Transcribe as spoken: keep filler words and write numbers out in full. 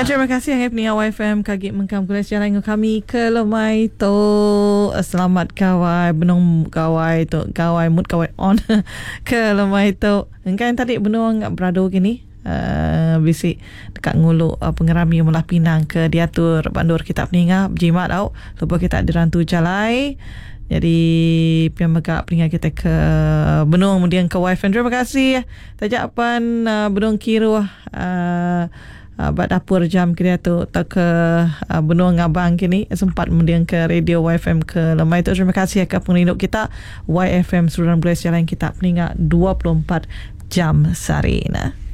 Ya, terima kasih yang pendengar Y F M kagik mengkam kuliah jalan dengan kami ke lemai tu. Selamat kawai benung kawai tu kawai mood kawai on ke lemai tu. Engkau tadi benung berado gini. Uh, bisik dekat nguluk uh, pengerami Mulah Pinang ke diatur bandur kita peningat jimat tau lupa kita ada rantu jalai. Jadi pian megak peningat kita ke benung kemudian ke Y F M. Terima kasih tajapan uh, benung kiru uh, uh, bak dapur jam kira tu tak ke uh, benung abang kini sempat kemudian ke radio Y F M ke lemai tu. Terima kasih ke penginduk kita Y F M Suruhan Belas Jalan kita peningat dua puluh empat jam sehari nah.